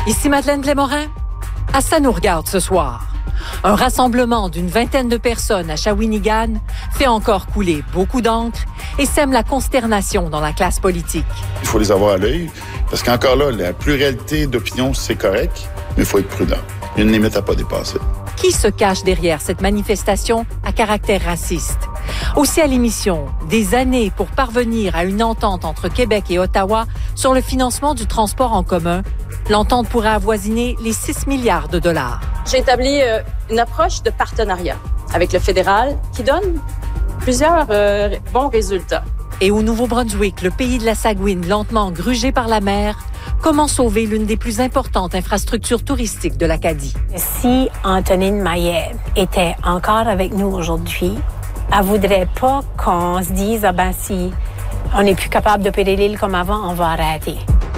Ici Madeleine Blais-Morin. À Ça nous regarde ce soir. Un rassemblement d'une vingtaine de personnes à Shawinigan fait encore couler beaucoup d'encre et sème la consternation dans la classe politique. Il faut les avoir à l'œil, parce qu'encore là, la pluralité d'opinions, c'est correct, mais il faut être prudent. Il y a une limite à pas dépasser. Qui se cache derrière cette manifestation à caractère raciste? Aussi à l'émission, des années pour parvenir à une entente entre Québec et Ottawa sur le financement du transport en commun. L'entente pourrait avoisiner les 6 milliards de dollars. J'ai établi une approche de partenariat avec le fédéral qui donne plusieurs bons résultats. Et au Nouveau-Brunswick, le pays de la Saguine, lentement grugé par la mer, comment sauver l'une des plus importantes infrastructures touristiques de l'Acadie? Si Antonine Maillet était encore avec nous aujourd'hui, elle voudrait pas qu'on se dise « si on n'est plus capable d'opérer l'île comme avant, on va arrêter ».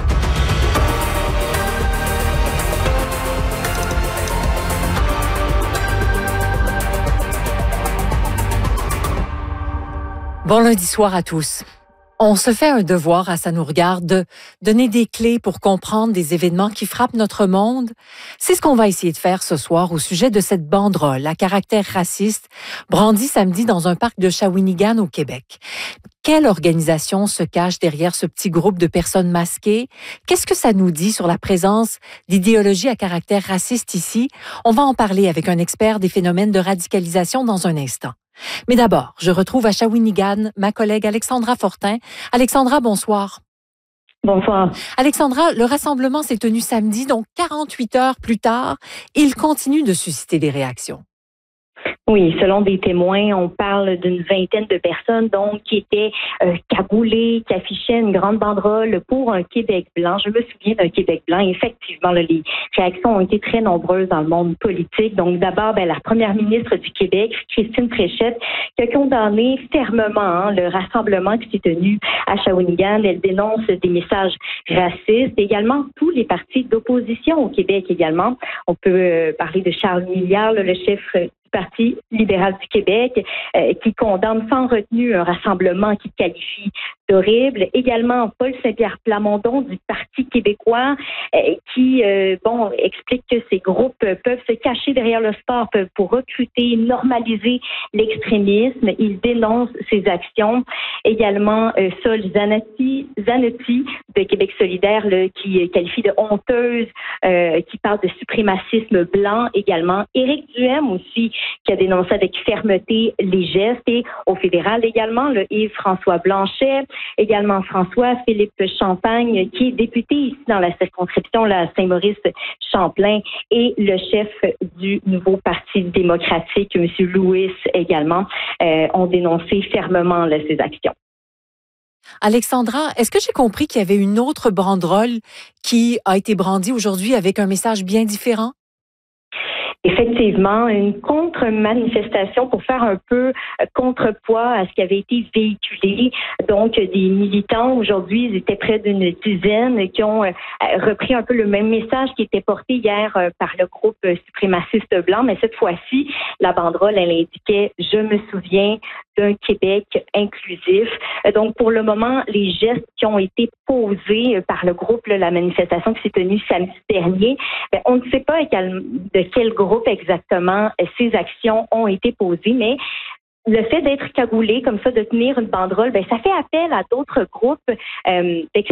Bon lundi soir à tous. On se fait un devoir à Ça nous regarde de donner des clés pour comprendre des événements qui frappent notre monde. C'est ce qu'on va essayer de faire ce soir au sujet de cette banderole à caractère raciste brandie samedi dans un parc de Shawinigan au Québec. Quelle organisation se cache derrière ce petit groupe de personnes masquées? Qu'est-ce que ça nous dit sur la présence d'idéologies à caractère raciste ici? On va en parler avec un expert des phénomènes de radicalisation dans un instant. Mais d'abord, je retrouve à Shawinigan ma collègue Alexandra Fortin. Alexandra, bonsoir. Bonsoir. Alexandra, le rassemblement s'est tenu samedi, donc 48 heures plus tard. Il continue de susciter des réactions. Oui, selon des témoins, on parle d'une vingtaine de personnes donc qui étaient cagoulées, qui affichaient une grande banderole pour un Québec blanc. Je me souviens d'un Québec blanc. Effectivement, là, les réactions ont été très nombreuses dans le monde politique. Donc d'abord, la première ministre du Québec, Christine Fréchette, qui a condamné fermement le rassemblement qui s'est tenu à Shawinigan. Elle dénonce des messages racistes. Également, tous les partis d'opposition au Québec également. On peut parler de Charles Milliard, le chef Parti libéral du Québec, qui condamne sans retenue un rassemblement qu'il qualifie d'horrible. Également, Paul Saint-Pierre Plamondon du Parti québécois, qui explique que ces groupes peuvent se cacher derrière le sport pour recruter, normaliser l'extrémisme. Il dénonce ces actions. Également, Sol Zanetti de Québec solidaire, qui qualifie de honteuse, qui parle de suprémacisme blanc également. Éric Duhem aussi, qui a dénoncé avec fermeté les gestes. Et au fédéral également, le Yves-François Blanchet, également François-Philippe Champagne, qui est député ici dans la circonscription la Saint-Maurice-Champlain, et le chef du nouveau Parti démocratique, M. Lewis également, ont dénoncé fermement ces actions. Alexandra, est-ce que j'ai compris qu'il y avait une autre banderole qui a été brandie aujourd'hui avec un message bien différent? Effectivement, une contre-manifestation pour faire un peu contrepoids à ce qui avait été véhiculé. Donc, des militants, aujourd'hui, ils étaient près d'une dizaine qui ont repris un peu le même message qui était porté hier par le groupe suprémaciste blanc. Mais cette fois-ci, la banderole, elle indiquait « Je me souviens d'un Québec inclusif ». Donc, pour le moment, les gestes qui ont été posés par le groupe, la manifestation qui s'est tenue samedi dernier, on ne sait pas de quel groupe exactement ces actions ont été posées, mais le fait d'être cagoulé comme ça, de tenir une banderole, ça fait appel à d'autres groupes